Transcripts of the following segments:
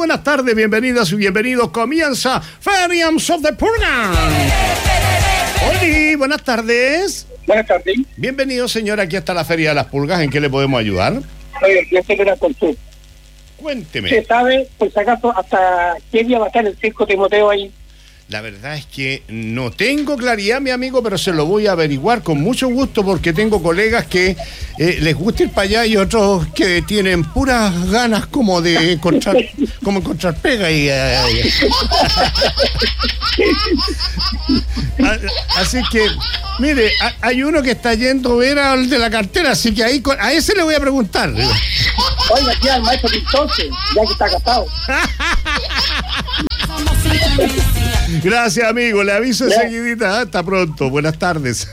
buenas tardes, bienvenidas y bienvenidos. Comienza Ferians of the Purga. Hola, buenas tardes. Buenas tardes. Bienvenido, señor, aquí está la Feria de las Pulgas. ¿En qué le podemos ayudar? Oye, yo sé que era consulta. Cuénteme. ¿Se sabe, por si acaso, hasta qué día va a estar el circo Timoteo ahí? La verdad es que no tengo claridad, mi amigo, pero se lo voy a averiguar con mucho gusto porque tengo colegas que les gusta ir para allá y otros que tienen puras ganas como de encontrar, como encontrar pega y así que, mire, hay uno que está yendo a ver al de la cartera, así que ahí a ese le voy a preguntar. Oiga, aquí al maestro entonces, ya que está casado. Gracias, amigo, le aviso enseguidita. Hasta pronto, buenas tardes.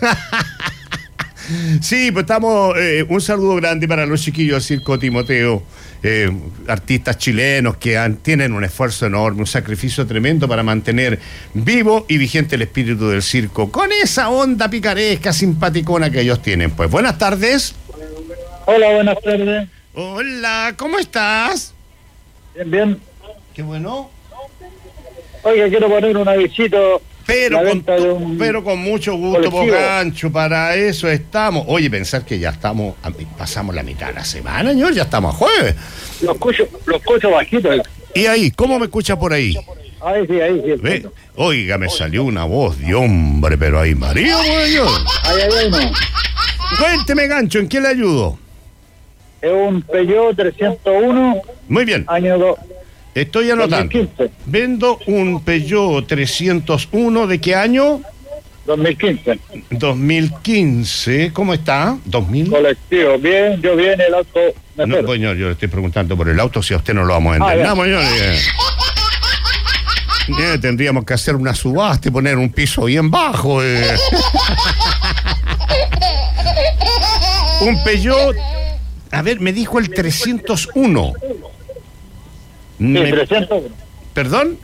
Sí, pues estamos, un saludo grande para los chiquillos del Circo Timoteo, artistas chilenos que tienen un esfuerzo enorme, un sacrificio tremendo para mantener vivo y vigente el espíritu del circo, con esa onda picaresca, simpaticona que ellos tienen. Pues buenas tardes. Hola, buenas tardes. Hola, ¿cómo estás? Bien, bien. Qué bueno. Oiga, quiero poner un avisito. Pero con mucho gusto, Bocancho, para eso estamos. Oye, pensar que ya estamos, pasamos la mitad de la semana, señor, ya estamos a jueves. Los escucho bajitos. ¿Y ahí? ¿Cómo me escucha por ahí? Ahí sí. ¿Ve? Oiga, me salió una voz de hombre, pero ahí María, señor. Ahí no. Cuénteme, Gancho, ¿en qué le ayudo? Es un Peugeot 301. Muy bien. Año 2. Estoy anotando. 2015. Vendo un Peugeot 301, ¿de qué año? 2015. 2015, ¿cómo está? 2000. Colectivo, bien, yo bien, el auto. No, señor, yo le estoy preguntando por el auto, si a usted no lo vamos a vender. No, señor. Tendríamos que hacer una subasta y poner un piso bien bajo. Un Peugeot, a ver, me dijo el 301. Sí, 301. ¿Perdón?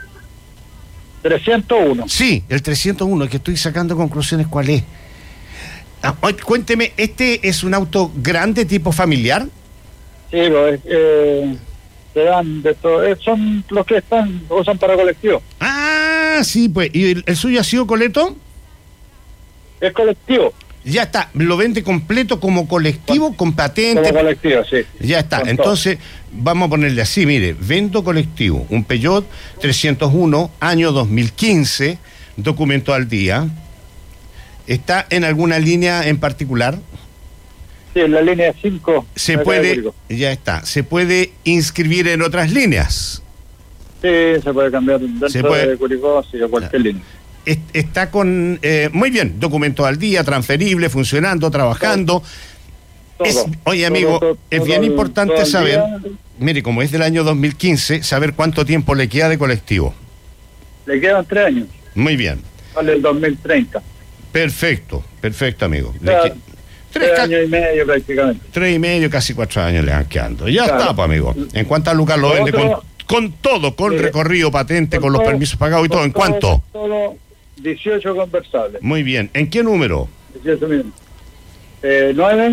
301. Sí, el 301, que estoy sacando conclusiones, ¿cuál es? Cuénteme, ¿este es un auto grande, tipo familiar? Sí, pues, se dan de todo. Son los que usan para colectivo. Ah, sí, pues. ¿Y el suyo ha sido coleto? Es colectivo. Ya está, lo vende completo como colectivo, con patente. Como colectivo, sí. Ya está, entonces vamos a ponerle así, mire, vendo colectivo, un Peugeot 301, año 2015, documento al día. ¿Está en alguna línea en particular? Sí, en la línea 5. Se puede, ya está, se puede inscribir en otras líneas. Sí, se puede cambiar dentro de Curicó, sí, a cualquier línea. Está con, muy bien, documentos al día, transferible, funcionando, trabajando. Oye, amigo, es bien importante saber, mire, como es del año 2015, saber cuánto tiempo le queda de colectivo. Le quedan 3 años. Muy bien. Vale el 2030. Perfecto, perfecto, amigo. 3 años y medio prácticamente. 3 y medio, casi 4 años le van quedando. Ya claro. Está, pues, amigo. ¿En cuántas lucas lo vende? Con todo, con recorrido, patente, con los permisos pagados y todo. ¿En cuánto? Todo 18 conversables. Muy bien. ¿En qué número? 18 mismo. 9,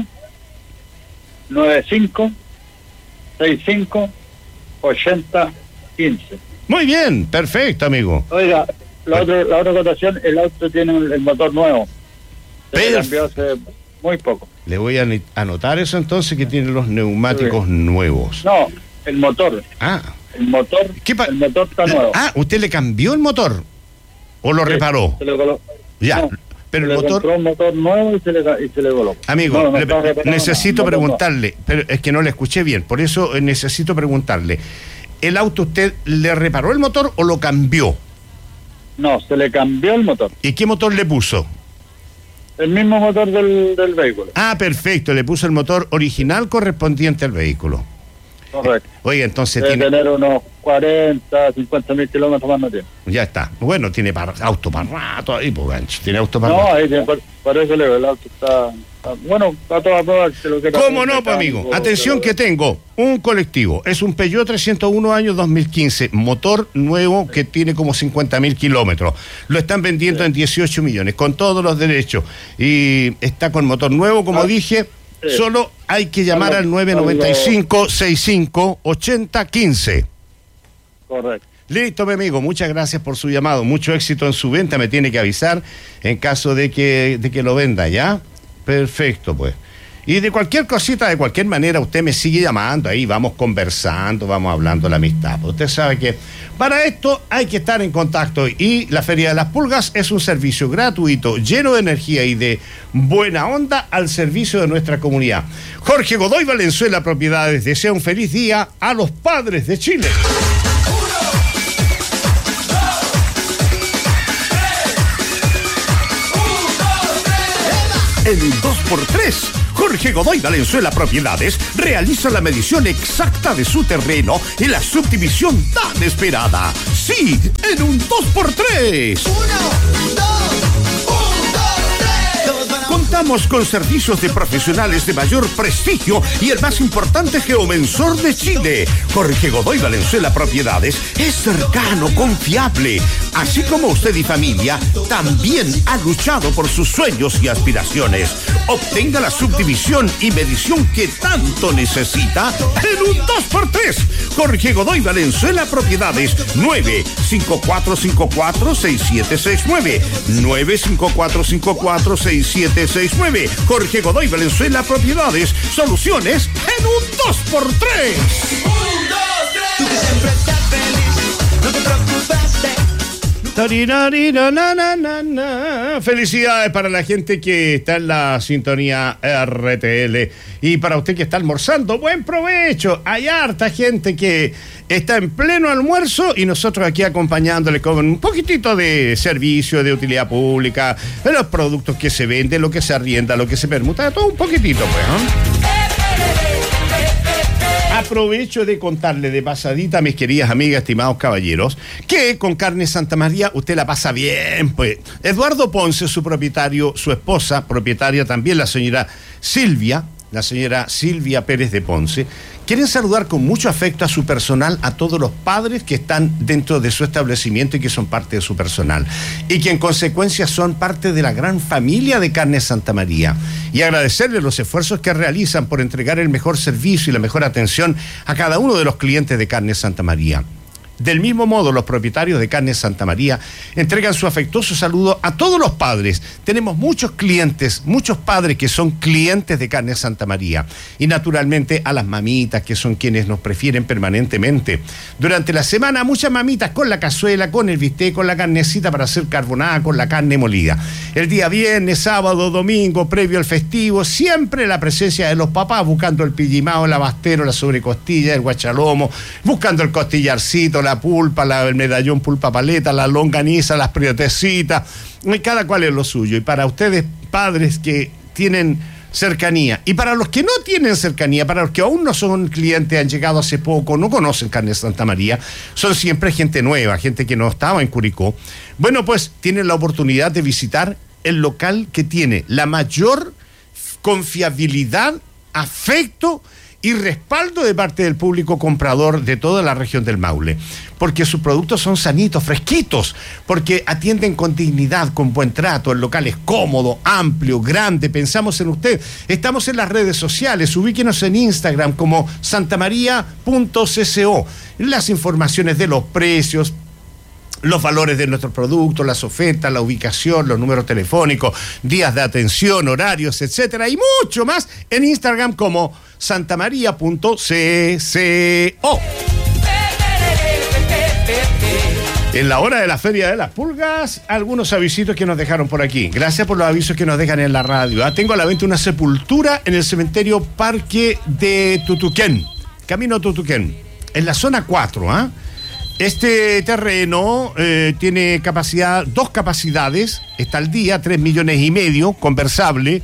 95, 65, 80, 15. Muy bien, perfecto, amigo. Oiga, la otra cotación, el auto tiene el motor nuevo. Se cambió hace muy poco. Le voy a anotar eso entonces, que tiene los neumáticos nuevos. No, el motor. Ah. El motor está nuevo. Ah, ¿usted le cambió el motor? ¿O lo reparó? Se le colocó. Ya, no, pero el motor... compró un motor nuevo y se le colocó. Amigo, necesito preguntarle, pero es que no le escuché bien, por eso necesito preguntarle. ¿El auto usted le reparó el motor o lo cambió? No, se le cambió el motor. ¿Y qué motor le puso? El mismo motor del vehículo. Ah, perfecto, le puso el motor original correspondiente al vehículo. Correcto. Oye, entonces debe tener unos 40, 50 mil kilómetros más no tiene. Ya está. Bueno, tiene auto para rato ahí, pues, Gancho. Tiene auto para rato. No, ahí tiene, por eso le veo, el auto está bueno, a toda prueba. ¿Cómo no, pues, amigo? Atención que tengo un colectivo. Es un Peugeot 301 año 2015. Motor nuevo que tiene como 50.000 kilómetros. Lo están vendiendo en 18 millones, con todos los derechos. Y está con motor nuevo, como dije. Solo hay que llamar al 995-65-80-15. Correcto. Listo, mi amigo, muchas gracias por su llamado, mucho éxito en su venta, me tiene que avisar en caso de que lo venda, ¿ya? Perfecto, pues. Y de cualquier cosita, de cualquier manera, usted me sigue llamando, ahí vamos conversando, vamos hablando de la amistad. Pues usted sabe que para esto hay que estar en contacto y la Feria de las Pulgas es un servicio gratuito, lleno de energía y de buena onda al servicio de nuestra comunidad. Jorge Godoy Valenzuela Propiedades desea un feliz día a los padres de Chile. En un 2x3, Jorge Godoy Valenzuela Propiedades realiza la medición exacta de su terreno en la subdivisión tan esperada. Sí, en un 2x3. Contamos con servicios de profesionales de mayor prestigio y el más importante geomensor de Chile. Jorge Godoy Valenzuela Propiedades es cercano, confiable. Así como usted y familia, también ha luchado por sus sueños y aspiraciones. Obtenga la subdivisión y medición que tanto necesita en un 2x3. Jorge Godoy Valenzuela Propiedades, 95454-6769. 95454-6769. Jorge Godoy Valenzuela Propiedades, soluciones en un 2x3. 1, 2, 3. Tú que siempre estás feliz, no te preocupes. Felicidades para la gente que está en la sintonía RTL y para usted que está almorzando, buen provecho. Hay harta gente que está en pleno almuerzo y nosotros aquí acompañándole con un poquitito de servicio, de utilidad pública, de los productos que se venden, lo que se arrienda, lo que se permuta, todo un poquitito, pues, ¿no? Aprovecho de contarle de pasadita, mis queridas amigas, estimados caballeros, que con Carnes Santa María usted la pasa bien, pues. Eduardo Ponce, su propietario, su esposa, propietaria también, la señora Silvia Pérez de Ponce, quieren saludar con mucho afecto a su personal, a todos los padres que están dentro de su establecimiento y que son parte de su personal, y que en consecuencia son parte de la gran familia de Carnes Santa María, y agradecerles los esfuerzos que realizan por entregar el mejor servicio y la mejor atención a cada uno de los clientes de Carnes Santa María. Del mismo modo, los propietarios de Carnes Santa María entregan su afectuoso saludo a todos los padres. Tenemos muchos clientes, muchos padres que son clientes de Carnes Santa María. Y naturalmente a las mamitas, que son quienes nos prefieren permanentemente. Durante la semana, muchas mamitas con la cazuela, con el bistec, con la carnecita para hacer carbonada, con la carne molida. El día viernes, sábado, domingo, previo al festivo, siempre la presencia de los papás buscando el pillimao, el abastero, la sobrecostilla, el guachalomo, buscando el costillarcito, la pulpa, el medallón pulpa paleta, la longaniza, las priotecitas, cada cual es lo suyo. Y para ustedes, padres que tienen cercanía, y para los que no tienen cercanía, para los que aún no son clientes, han llegado hace poco, no conocen Carnes Santa María, son siempre gente nueva, gente que no estaba en Curicó, bueno, pues tienen la oportunidad de visitar el local que tiene la mayor confiabilidad, afecto y respaldo de parte del público comprador de toda la región del Maule, porque sus productos son sanitos, fresquitos, porque atienden con dignidad, con buen trato, el local es cómodo, amplio, grande, pensamos en usted. Estamos en las redes sociales, ubíquenos en Instagram como santamaria.cco, las informaciones de los precios, los valores de nuestros productos, las ofertas, la ubicación, los números telefónicos, días de atención, horarios, etcétera, y mucho más en Instagram como santamaria.cco. En la hora de la Feria de las Pulgas, algunos avisitos que nos dejaron por aquí. Gracias por los avisos que nos dejan en la radio. Tengo a la venta una sepultura en el cementerio Parque de Tutuquén, Camino Tutuquén, en la zona 4, Este terreno tiene dos capacidades, está al día, 3,5 millones, conversable,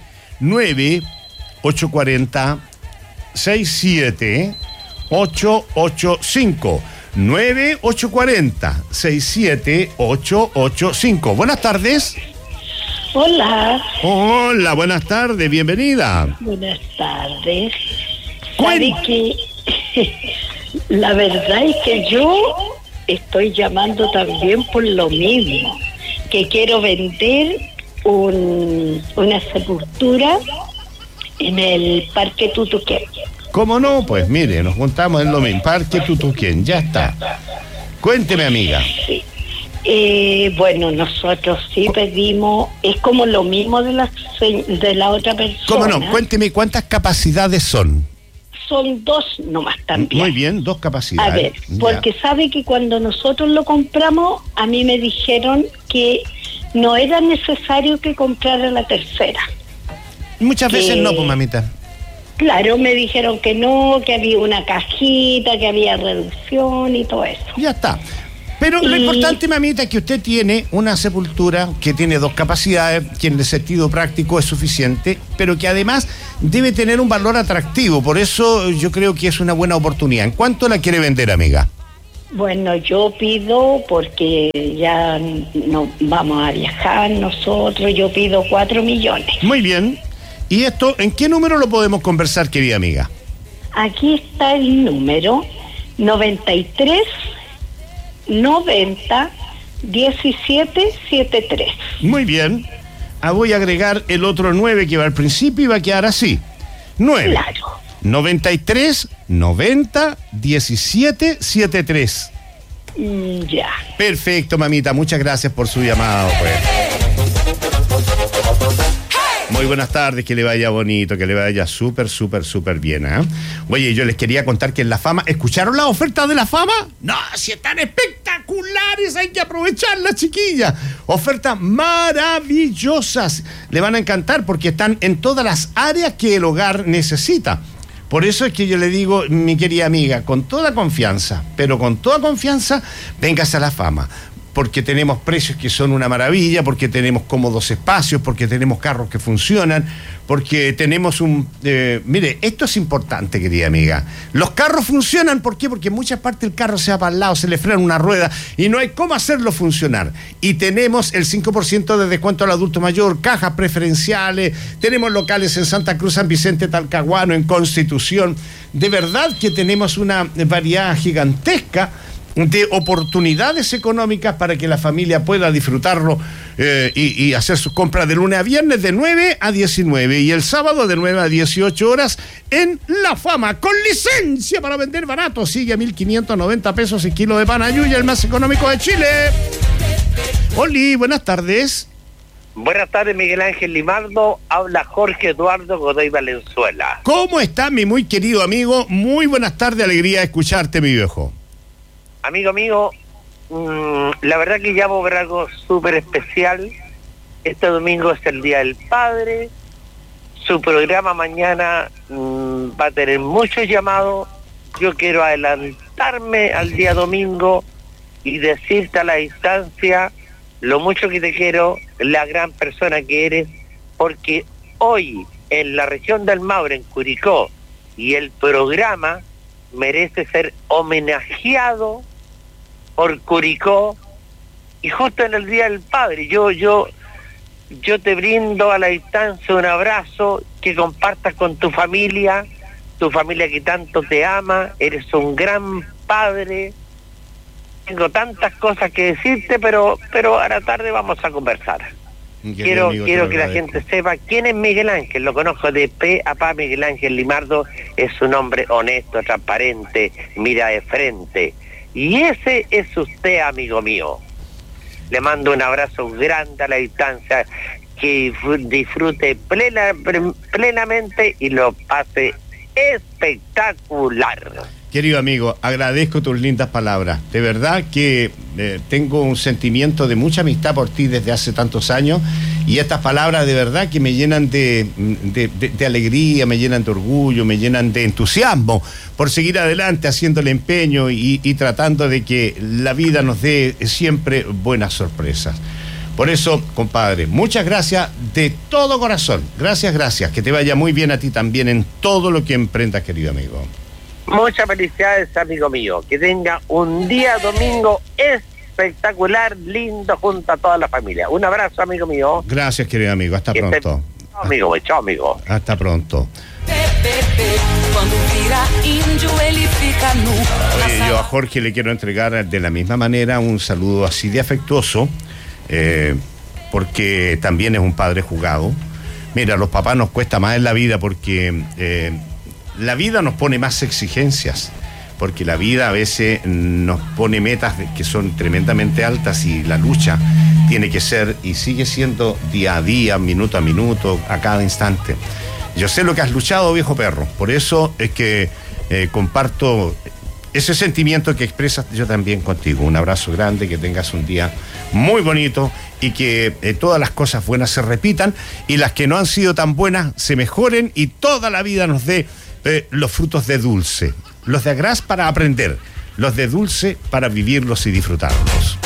9-840-67-885. 9-840-67-885. Buenas tardes. Hola. Hola, buenas tardes, bienvenida. Buenas tardes. ¿Sabe que la verdad es que yo estoy llamando también por lo mismo, que quiero vender una sepultura en el Parque Tutuquén. ¿Cómo no? Pues mire, nos juntamos en lo mismo, Parque Tutuquén, ya está. Cuénteme, amiga. Sí. Bueno, nosotros sí pedimos, es como lo mismo de la otra persona. ¿Cómo no? Cuénteme cuántas capacidades son. Son 2 nomás también. Muy bien, 2 capacidades. A ver, porque sabe que cuando nosotros lo compramos, a mí me dijeron que no era necesario que comprara la tercera. Muchas veces no, pues, mamita. Claro, me dijeron que no, que había una cajita, que había reducción y todo eso. Ya está. Pero lo importante, mamita, es que usted tiene una sepultura que tiene 2 capacidades, que en el sentido práctico es suficiente, pero que además debe tener un valor atractivo. Por eso yo creo que es una buena oportunidad. ¿En cuánto la quiere vender, amiga? Bueno, yo pido, porque ya no vamos a viajar nosotros, yo pido 4 millones. Muy bien. ¿Y esto en qué número lo podemos conversar, querida amiga? Aquí está el número 93 90 17 73. Muy bien. Voy a agregar el otro 9 que va al principio y va a quedar así. 9. Claro. 93 90 17 73. Ya. Perfecto, mamita. Muchas gracias por su llamado, pues. Muy buenas tardes, que le vaya bonito, que le vaya súper bien, ¿eh? Oye, yo les quería contar que en La Fama, ¿escucharon las ofertas de La Fama? No, si están espectaculares, hay que aprovecharlas, chiquillas. Ofertas maravillosas, le van a encantar porque están en todas las áreas que el hogar necesita. Por eso es que yo le digo, mi querida amiga, con toda confianza, pero con toda confianza, véngase a La Fama. Porque tenemos precios que son una maravilla, porque tenemos cómodos espacios, porque tenemos carros que funcionan, porque tenemos mire, esto es importante, querida amiga. Los carros funcionan, ¿por qué? Porque en muchas partes el carro se va para el lado, se le frena una rueda y no hay cómo hacerlo funcionar. Y tenemos el 5% de descuento al adulto mayor, cajas preferenciales, tenemos locales en Santa Cruz, San Vicente, Talcahuano, en Constitución. De verdad que tenemos una variedad gigantesca de oportunidades económicas para que la familia pueda disfrutarlo y hacer sus compras de lunes a viernes de 9 a 19 y el sábado de 9 a 18 horas en La Fama, con licencia para vender barato. Sigue a 1.590 pesos el kilo de pan Ayuya, el más económico de Chile. Oli, buenas tardes. Buenas tardes, Miguel Ángel Limardo. Habla Jorge Eduardo Godoy Valenzuela. ¿Cómo está, mi muy querido amigo? Muy buenas tardes, alegría de escucharte, mi viejo. Amigo mío, la verdad que llamo por algo súper especial. Este domingo es el Día del Padre. Su programa mañana va a tener muchos llamados. Yo quiero adelantarme al día domingo y decirte a la distancia lo mucho que te quiero, la gran persona que eres, porque hoy en la región del Maule, en Curicó, y el programa merece ser homenajeado por Curicó, y justo en el Día del Padre. Yo te brindo a la distancia un abrazo, que compartas con tu familia que tanto te ama. Eres un gran padre. Tengo tantas cosas que decirte, pero a la tarde vamos a conversar. Quiero que la gente sepa quién es Miguel Ángel. Lo conozco de pe a pa. Miguel Ángel Limardo es un hombre honesto, transparente, mira de frente. Y ese es usted, amigo mío. Le mando un abrazo grande a la distancia, que disfrute plenamente y lo pase espectacular. Querido amigo, agradezco tus lindas palabras. De verdad que tengo un sentimiento de mucha amistad por ti desde hace tantos años, y estas palabras de verdad que me llenan de alegría, me llenan de orgullo, me llenan de entusiasmo por seguir adelante haciendo el empeño y tratando de que la vida nos dé siempre buenas sorpresas. Por eso, compadre, muchas gracias de todo corazón. Gracias. Que te vaya muy bien a ti también en todo lo que emprendas, querido amigo. Muchas felicidades, amigo mío. Que tenga un día domingo espectacular, lindo, junto a toda la familia. Un abrazo, amigo mío. Gracias, querido amigo. Hasta pronto. Chao, amigo. Hasta pronto. Oye, yo a Jorge le quiero entregar de la misma manera un saludo así de afectuoso, porque también es un padre jugado. Mira, a los papás nos cuesta más en la vida porque la vida nos pone más exigencias. porque la vida a veces nos pone metas que son tremendamente altas y la lucha tiene que ser y sigue siendo día a día, minuto a minuto, a cada instante. Yo sé lo que has luchado, viejo perro, por eso es que comparto ese sentimiento que expresas yo también contigo. Un abrazo grande, que tengas un día muy bonito y que todas las cosas buenas se repitan y las que no han sido tan buenas se mejoren y toda la vida nos dé los frutos de dulce. Los de agraz para aprender, los de dulce para vivirlos y disfrutarlos.